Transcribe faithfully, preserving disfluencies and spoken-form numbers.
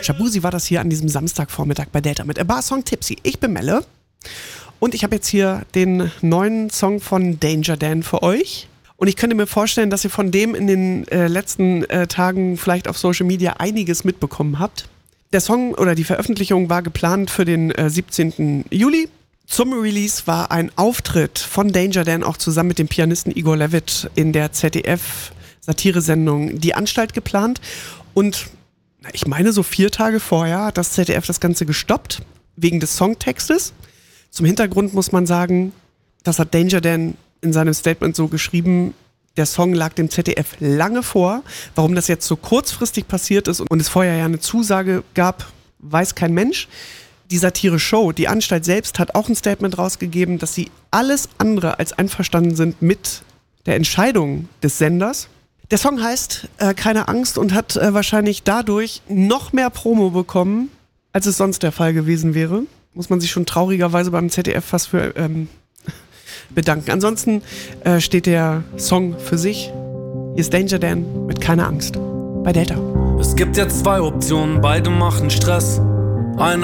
Shabuzi war das hier an diesem Samstagvormittag bei Delta mit A Bar Song Tipsy. Ich bin Melle und ich habe jetzt hier den neuen Song von Danger Dan für euch. Und ich könnte mir vorstellen, dass ihr von dem in den äh, letzten äh, Tagen vielleicht auf Social Media einiges mitbekommen habt. Der Song oder die Veröffentlichung war geplant für den äh, siebzehnten Juli. Zum Release war ein Auftritt von Danger Dan auch zusammen mit dem Pianisten Igor Levit in der Z D F-Satiresendung Die Anstalt geplant. Und ich meine, so vier Tage vorher hat das Z D F das Ganze gestoppt, wegen des Songtextes. Zum Hintergrund muss man sagen, das hat Danger Dan in seinem Statement so geschrieben, der Song lag dem Z D F lange vor. Warum das jetzt so kurzfristig passiert ist und es vorher ja eine Zusage gab, weiß kein Mensch. Die Satire-Show, die Anstalt selbst, hat auch ein Statement rausgegeben, dass sie alles andere als einverstanden sind mit der Entscheidung des Senders. Der Song heißt äh, Keine Angst und hat äh, wahrscheinlich dadurch noch mehr Promo bekommen, als es sonst der Fall gewesen wäre. Muss man sich schon traurigerweise beim Z D F fast für ähm, bedanken. Ansonsten äh, steht der Song für sich. Hier ist Danger Dan mit Keine Angst bei Delta. Es gibt jetzt zwei Optionen, beide machen Stress. Eine